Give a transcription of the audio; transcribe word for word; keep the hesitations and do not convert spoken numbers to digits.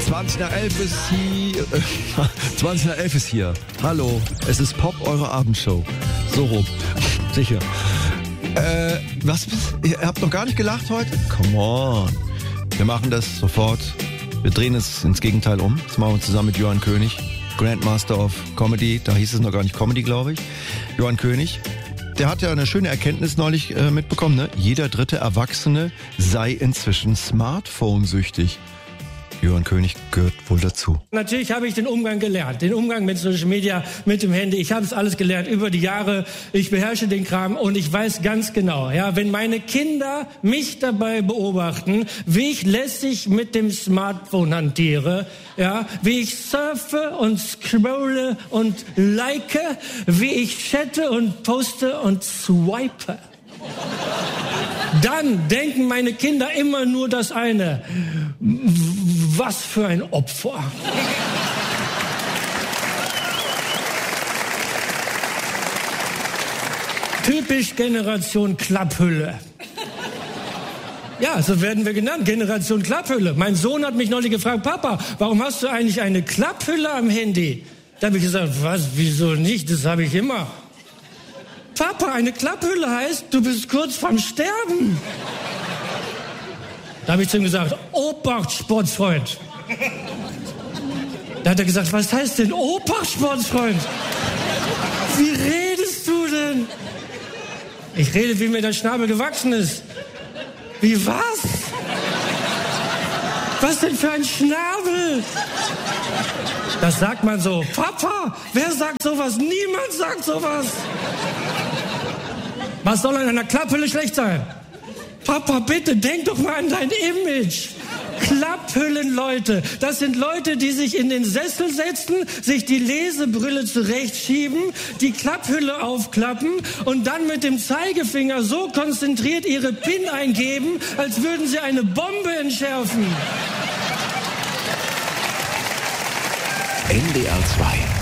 zwanzig nach elf ist hier. zwanzig nach elf ist hier. Hallo, es ist Pop, eure Abendshow. So rum. Sicher. Äh, was? Ihr habt noch gar nicht gelacht heute? Come on. Wir machen das sofort. Wir drehen es ins Gegenteil um. Das machen wir zusammen mit Johann König, Grandmaster of Comedy. Da hieß es noch gar nicht Comedy, glaube ich. Johann König. Der hat ja eine schöne Erkenntnis neulich äh, mitbekommen, ne? Jeder dritte Erwachsene sei inzwischen Smartphone-süchtig. Johann König gehört wohl dazu. Natürlich habe ich den Umgang gelernt, den Umgang mit Social Media, mit dem Handy. Ich habe es alles gelernt über die Jahre. Ich beherrsche den Kram und ich weiß ganz genau, ja, wenn meine Kinder mich dabei beobachten, wie ich lässig mit dem Smartphone hantiere, ja, wie ich surfe und scrolle und like, wie ich chatte und poste und swipe. Dann denken meine Kinder immer nur das eine. Was für ein Opfer. Typisch Generation Klapphülle. Ja, so werden wir genannt, Generation Klapphülle. Mein Sohn hat mich neulich gefragt, Papa, warum hast du eigentlich eine Klapphülle am Handy? Da habe ich gesagt, was, wieso nicht, das habe ich immer. Papa, eine Klapphülle heißt, du bist kurz vorm Sterben. Da habe ich zu ihm gesagt, Obacht, Sportsfreund. Da hat er gesagt, was heißt denn Obacht, Sportsfreund? Wie redest du denn? Ich rede, wie mir der Schnabel gewachsen ist. Wie was? Was denn für ein Schnabel? Das sagt man so. Papa, wer sagt sowas? Niemand sagt sowas. Was soll an einer Klapphülle schlecht sein? Papa, bitte, denk doch mal an dein Image. Klapphüllenleute, das sind Leute, die sich in den Sessel setzen, sich die Lesebrille zurechtschieben, die Klapphülle aufklappen und dann mit dem Zeigefinger so konzentriert ihre PIN eingeben, als würden sie eine Bombe entschärfen. N D R zwei